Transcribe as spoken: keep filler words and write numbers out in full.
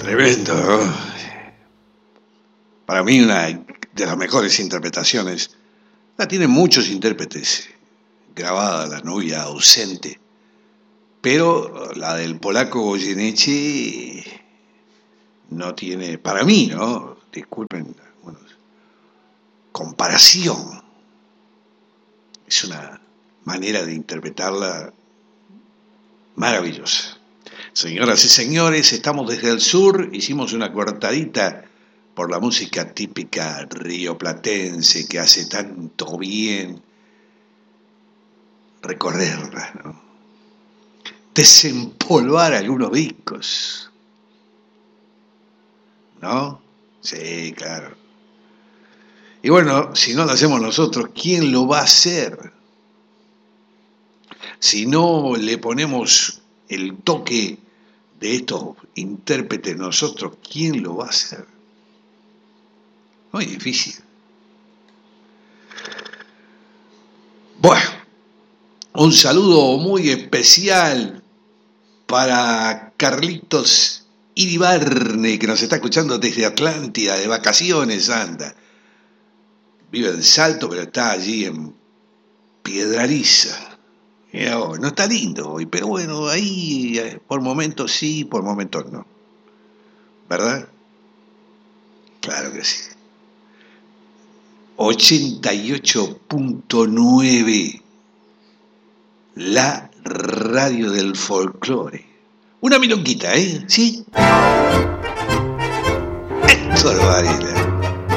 Tremendo, ¿no? Para mí una de las mejores interpretaciones. La tienen muchos intérpretes, grabada La novia ausente. Pero la del polaco Goyeneche no tiene, para mí, ¿no? Disculpen, bueno, comparación. Es una manera de interpretarla maravillosa. Señoras y señores, estamos desde el sur, hicimos una cortadita por la música típica rioplatense que hace tanto bien recorrerla, ¿no? Desempolvar algunos discos, ¿no? Sí, claro. Y bueno, si no lo hacemos nosotros, ¿quién lo va a hacer? Si no le ponemos el toque de estos intérpretes nosotros, ¿quién lo va a hacer? Muy difícil. Bueno, un saludo muy especial para Carlitos Iribarne, que nos está escuchando desde Atlántida, de vacaciones anda. Vive en Salto, pero está allí en Piedrariza. Mirá vos, no está lindo hoy, pero bueno, ahí por momentos sí, por momentos no. ¿Verdad? Claro que sí. ochenta y ocho punto nueve, la radio del folclore. Una milonguita, ¿eh? ¿Sí? Héctor Varela.